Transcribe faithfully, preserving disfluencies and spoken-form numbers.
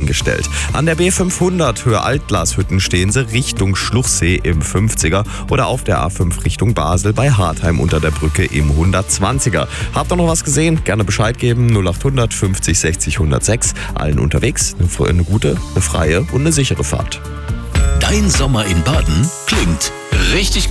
eingestellt. An der B fünfhundert Höhe Altglashütten stehen sie Richtung Schluchsee im fünfziger oder auf der A fünf Richtung Basel bei Hartheim unter der Brücke im hundertzwanziger. Habt ihr noch was gesehen? Gerne Bescheid geben. null acht hundert fünfzig sechzig hundertsechs. Allen unterwegs eine, eine gute, eine freie und eine sichere Fahrt. Dein Sommer in Baden klingt richtig